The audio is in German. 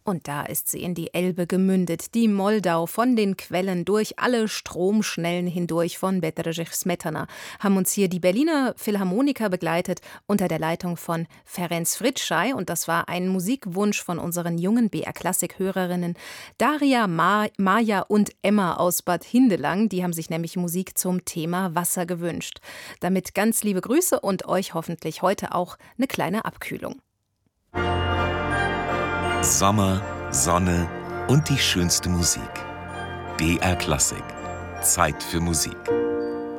Und da ist sie in die Elbe gemündet, die Moldau, von den Quellen durch alle Stromschnellen hindurch von Bedřich Smetana, haben uns hier die Berliner Philharmoniker begleitet unter der Leitung von Ferenc Fritzsche, und das war ein Musikwunsch von unseren jungen BR-Klassik-Hörerinnen Daria, Maja und Emma aus Bad Hindelang. Die haben sich nämlich Musik zum Thema Wasser gewünscht. Damit ganz liebe Grüße und euch hoffentlich heute auch eine kleine Abkühlung. Sommer, Sonne und die schönste Musik. BR Klassik. Zeit für Musik.